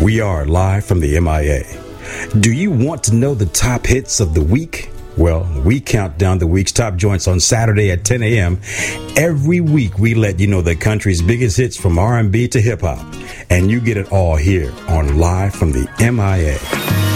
We are live from the MIA. Do you want to know the top hits of the week? Well, we count down the week's top joints on Saturday at 10 a.m. Every week, we let you know the country's biggest hits from R&B to hip-hop. And you get it all here on Live from the MIA.